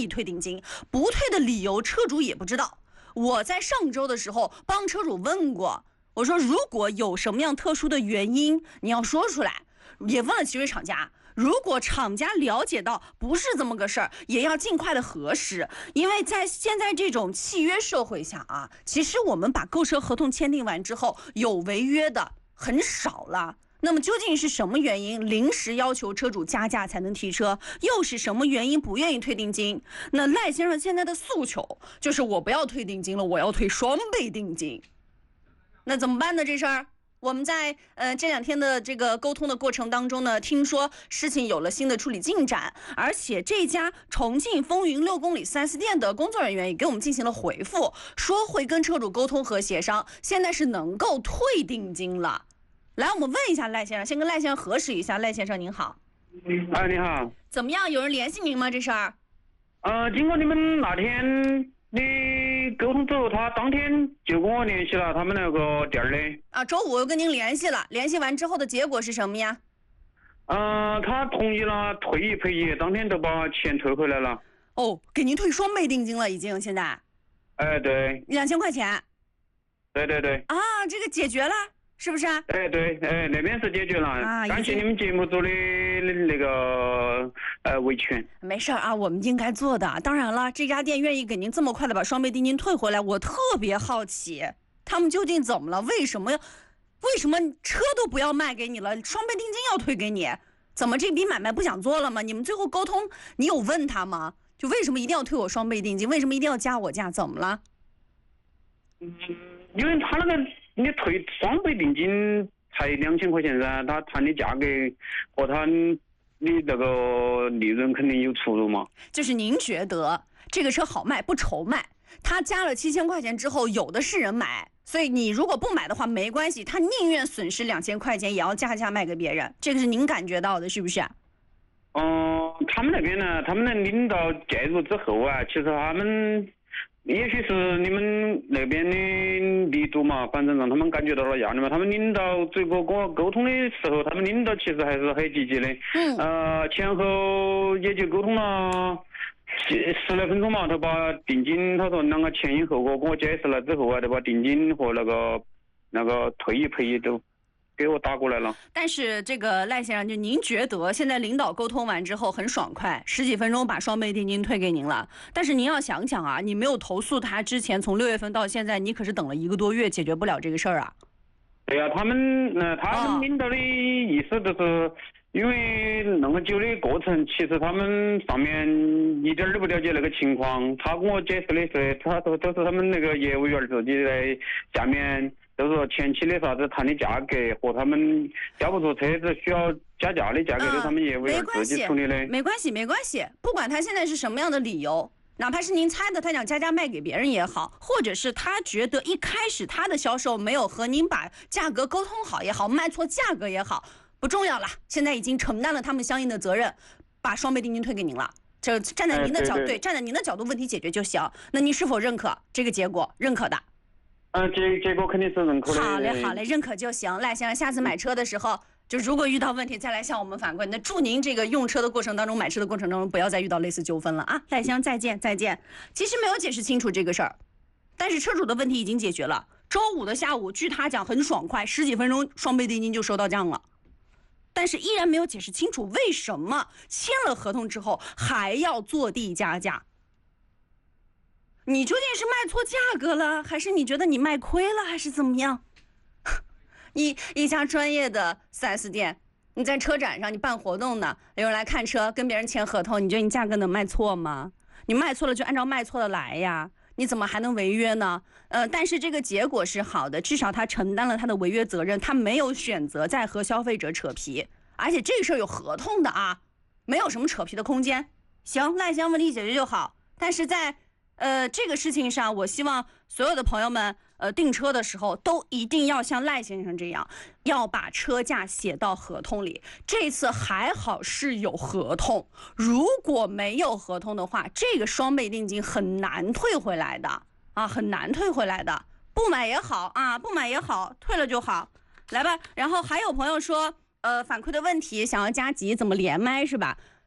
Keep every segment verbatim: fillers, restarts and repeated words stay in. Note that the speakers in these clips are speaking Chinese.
意退定金，不退的理由车主也不知道。我在上周的时候帮车主问过，我说如果有什么样特殊的原因，你要说出来。也问了汽水厂家，如果厂家了解到不是这么个事儿，也要尽快的核实。因为在现在这种契约社会下啊，其实我们把购车合同签订完之后，有违约的很少了。那么究竟是什么原因临时要求车主加价才能提车，又是什么原因不愿意退定金？那赖先生现在的诉求就是我不要退定金了，我要退双倍定金。那怎么办呢？这事儿我们在呃这两天的这个沟通的过程当中呢，听说事情有了新的处理进展，而且这家重庆风云六公里 四 S 店的工作人员也给我们进行了回复，说会跟车主沟通和协商，现在是能够退定金了。来，我们问一下赖先生，先跟赖先生核实一下。赖先生您好。 哎，你好。 怎么样？有人联系您吗？这事儿？ 呃，经过你们那天你沟通之后，他当天就跟我联系了他们那个店的。 啊，周五又跟您联系了，联系完之后的结果是什么呀？ 呃，他同意了退一赔一，当天就把钱退回来了。 哦，给您退双倍定金了，已经现在。 哎，对。 两千块钱。 对对对。 啊，这个解决了。是不是？ 哎，对，哎，那边是解决了，啊、感谢你们节目组的那个呃维权。 没事啊，我们应该做的。当然了，这家店愿意给您这么快的把双倍定金退回来，我特别好奇，他们究竟怎么了？为什么？为什么车都不要卖给你了，双倍定金要退给你？怎么这笔买卖不想做了吗？你们最后沟通，你有问他吗？就为什么一定要退我双倍定金？为什么一定要加我价？怎么了？ 嗯，因为他那个。你退双倍定金才两千块钱噻，他谈的价格和他你这个利润肯定有出入嘛。 就是您觉得这个车好卖不愁卖，他加了七千块钱之后，有的是人买，所以你如果不买的话没关系，他宁愿损失两千块钱也要加价卖给别人，这个是您感觉到的，是不是？ 嗯、呃，他们那边呢，他们的领导介入之后啊，其实他们。也许是你们那边的力度嘛，反正让他们感觉到了压力嘛。他们领导最后跟我沟通的时候，他们领导其实还是很积极的。嗯。呃，前后也就沟通了十十来分钟嘛，他把定金，他说两个前因后果跟我解释了之后啊，他把定金和那个那个退一赔一都给我打过来了。 但是这个赖先生，就您觉得现在领导沟通完之后很爽快，十几分钟把双倍定金退给您了。但是您要想想啊，你没有投诉他之前，从六月份到现在，你可是等了一个多月，解决不了这个事儿啊。 对呀、啊，他们呃，他们领导的意思就是，因为那么久的过程，其实他们上面一点儿都不了解那个情况。他跟我解释的是，他说都是他们那个业务员自己在下面。就是说前期的啥子谈的价格和他们交不出车子需要加价的价格，都是他们业务员自己处理的。 没关系，没关系，不管他现在是什么样的理由，哪怕是您猜的，他想加价卖给别人也好，或者是他觉得一开始他的销售没有和您把价格沟通好也好，卖错价格也好，不重要了。现在已经承担了他们相应的责任，把双倍定金退给您了。这站在您的角度， 哎、对, 对, 对，站在您的角度，问题解决就行。那您是否认可这个结果？认可的。 嗯、呃，结结果肯定是认可的。 好嘞，好嘞，认可就行。赖先生，下次买车的时候，就如果遇到问题再来向我们反馈。那祝您这个用车的过程当中，买车的过程当中，不要再遇到类似纠纷了啊！赖先生，再见，再见。其实没有解释清楚这个事儿，但是车主的问题已经解决了。周五的下午，据他讲很爽快，十几分钟双倍定金就收到账了。但是依然没有解释清楚为什么签了合同之后还要坐地加价。你究竟是卖错价格了，还是你觉得你卖亏了，还是怎么样？你一家专业的 四 S 店，你在车展上你办活动呢，有人来看车，跟别人签合同，你觉得你价格能卖错吗？你卖错了就按照卖错的来呀，你怎么还能违约呢？呃，但是这个结果是好的，至少他承担了他的违约责任，他没有选择再和消费者扯皮，而且这个事儿有合同的啊，没有什么扯皮的空间。行，赖先生问题解决就好，但是在呃，这个事情上，我希望所有的朋友们，呃，订车的时候都一定要像赖先生这样，要把车价写到合同里。这次还好是有合同，如果没有合同的话，这个双倍定金很难退回来的啊，很难退回来的。不买也好啊，不买也好，退了就好，来吧。然后还有朋友说，呃，反馈的问题想要加急，怎么连麦是吧？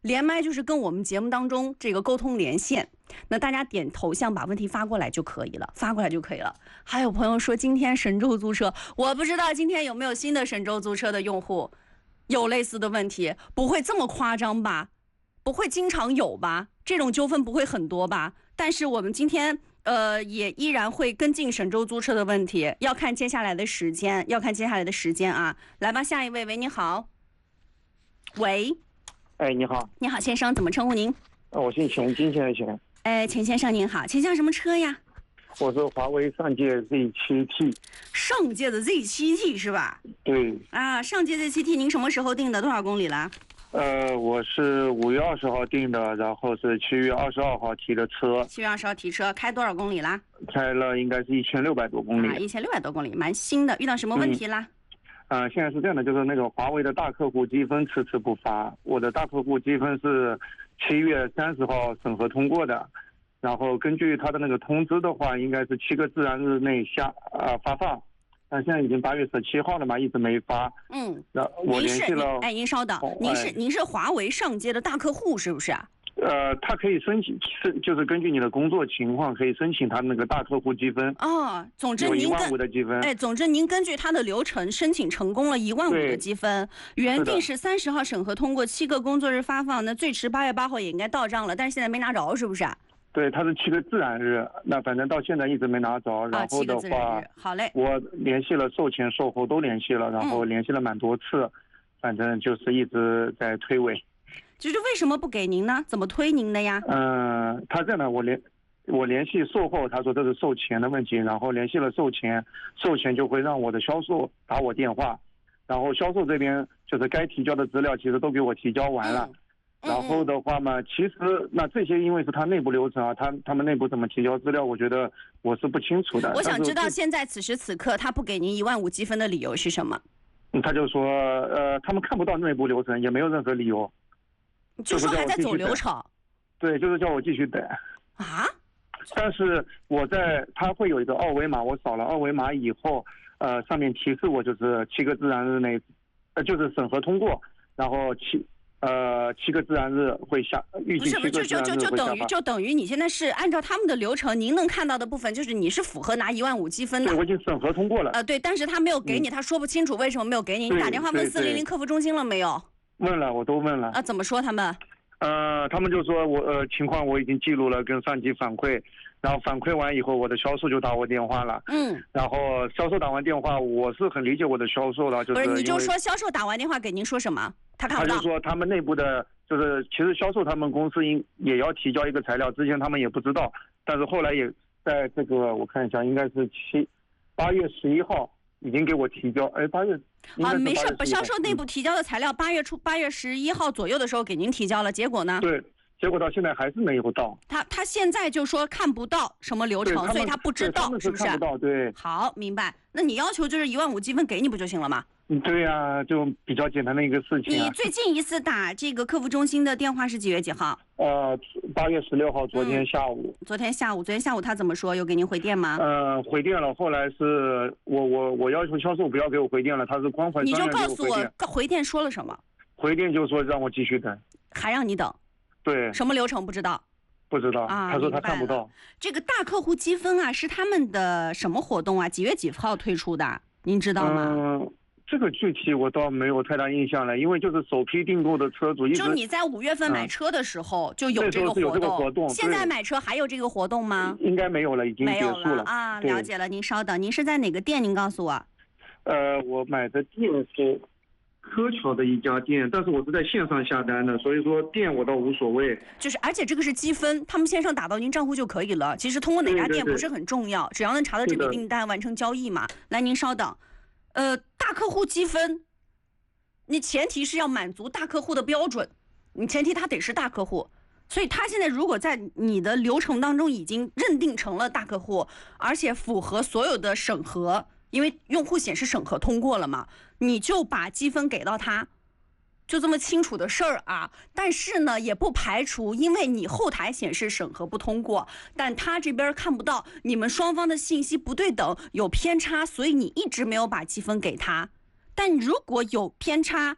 连麦就是跟我们节目当中这个沟通连线，那大家点头像把问题发过来就可以了，发过来就可以了。还有朋友说今天神州租车，我不知道今天有没有新的神州租车的用户有类似的问题，不会这么夸张吧？不会经常有吧？这种纠纷不会很多吧？但是我们今天呃也依然会跟进神州租车的问题，要看接下来的时间，要看接下来的时间啊。来吧，下一位，喂，你好。喂。 哎，你好。 你好，先生，怎么称呼您？ 呃我姓钱，金钱的钱。 哎，钱先生您好，钱先生什么车呀？ 我是华为上届 Z 七 T。 上届的 Z 七 T 是吧？ 对。 啊，上届 Z 七 T 您什么时候订的？多少公里了？ 呃，我是五月二十号订的，然后是七月二十二号提的车。 七月二十号提车，开多少公里啦？ 开了应该是一千六百多公里。 啊，一千六百多公里，蛮新的。遇到什么问题啦？ 嗯、呃，现在是这样的，就是那个华为的大客户积分迟迟不发。我的大客户积分是七月三十号审核通过的，然后根据他的那个通知的话，应该是七个自然日内下呃发放。但现在已经八月十七号了嘛，一直没发。 嗯， 那我联系了。 哎，您稍等，您是、哎、您是华为上届的大客户是不是啊？ 呃，他可以申请，是就是根据你的工作情况可以申请他那个大客户积分。 哦，总之您有一万五的积分。 哎，总之您根据他的流程申请成功了一万五的积分，原定是三十号审核通过，七个工作日发放，那最迟八月八号也应该到账了，但是现在没拿着，是不是啊？ 对，他是七个自然日，那反正到现在一直没拿着。然后的话， 好嘞， 我联系了售前、售后都联系了，然后联系了蛮多次，嗯、反正就是一直在推诿。 就是为什么不给您呢？怎么推您的呀？ 嗯、呃，他这样的，我联我联系售后，他说这是售前的问题，然后联系了售前，售前就会让我的销售打我电话，然后销售这边就是该提交的资料其实都给我提交完了。嗯然后的话嘛，其实那这些因为是他内部流程啊，他他们内部怎么提交资料，我觉得我是不清楚的。 我想知道现在此时此刻他不给您一万五积分的理由是什么？ 他就说，呃，他们看不到内部流程，也没有任何理由， 就说还在走流程。 对，就是叫我继续等。 啊？ 但是我在他会有一个二维码，我扫了二维码以后，呃，上面提示我就是七个自然日内，呃，就是审核通过，然后七。呃，七个自然日会下，预计七个自然日会下发。 不是，就就就等于就等于你现在是按照他们的流程，您能看到的部分就是你是符合拿一万五积分的。 对，我已经审核通过了。 呃，对，但是他没有给你，嗯、他说不清楚为什么没有给你。你打电话问四零零客服中心了没有？ 问了，我都问了。 啊，怎么说他们？ 呃，他们就说我呃情况我已经记录了，跟上级反馈，然后反馈完以后，我的销售就打我电话了。嗯。然后销售打完电话，我是很理解我的销售的，就是不是你就说销售打完电话给您说什么？他看不到。 他就说他们内部的，就是其实销售他们公司应也要提交一个材料，之前他们也不知道，但是后来也在这个我看一下，应该是七八月十一号已经给我提交，哎，八月。 啊，没事，把销售内部提交的材料，八月初八月十一号左右的时候给您提交了，结果呢？ 对，结果到现在还是没有到。 他他现在就说看不到什么流程，所以他不知道，是不是？ 看不到，对。 好，明白。那你要求就是一万五积分给你不就行了吗？ 对呀、啊，就比较简单的一个事情、啊。 你最近一次打这个客服中心的电话是几月几号？ 呃，八月十六号，昨天下午、 嗯。昨天下午，昨天下午他怎么说？有给您回电吗？ 呃，回电了。后来是我我我要求销售不要给我回电了，他是光环。 你就告诉我回电说了什么？ 回电就说让我继续等， 还让你等。 对。 什么流程不知道？ 不知道啊， 他说他看不到。 这个大客户积分啊，是他们的什么活动啊？几月几号推出的？您知道吗？ 嗯。这个具体我倒没有太大印象了，因为就是首批订购的车主一直。 就你在五月份买车的时候就有这个活动。 有这个活动。 现在买车还有这个活动吗？ 应该没有了，已经结束了。 没有了啊，了解了。您稍等，您是在哪个店？您告诉我。 呃，我买的店是柯桥的一家店，但是我是在线上下单的，所以说店我倒无所谓。 就是，而且这个是积分，他们线上打到您账户就可以了。其实通过哪家店不是很重要， 对对对， 只要能查到这笔订单完成交易嘛。来，您稍等。呃，大客户积分。你前提是要满足大客户的标准，你前提他得是大客户，所以他现在如果在你的流程当中已经认定成了大客户，而且符合所有的审核，因为用户显示审核通过了嘛，你就把积分给到他，就这么清楚的事儿啊。但是呢，也不排除因为你后台显示审核不通过，但他这边看不到，你们双方的信息不对等，有偏差，所以你一直没有把积分给他。但如果有偏差，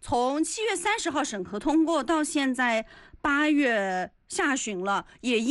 从七月三十号审核通过到现在八月下旬了，也因